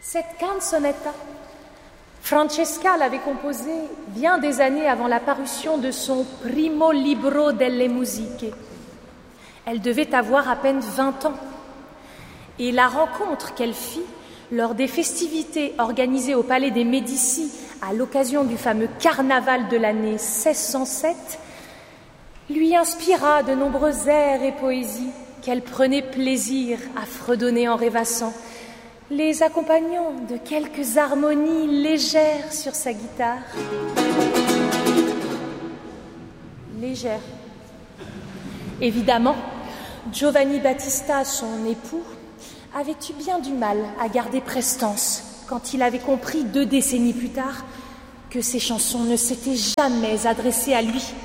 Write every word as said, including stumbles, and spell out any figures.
Cette canzonetta, Francesca l'avait composée bien des années avant la parution de son Primo Libro delle Musiche. Elle devait avoir à peine vingt ans. Et la rencontre qu'elle fit lors des festivités organisées au Palais des Médicis à l'occasion du fameux carnaval de l'année seize cent sept lui inspira de nombreux airs et poésies qu'elle prenait plaisir à fredonner en rêvassant, les accompagnant de quelques harmonies légères sur sa guitare. Légères. Évidemment, Giovanni Battista, son époux, avait eu bien du mal à garder prestance quand il avait compris deux décennies plus tard que ses chansons ne s'étaient jamais adressées à lui,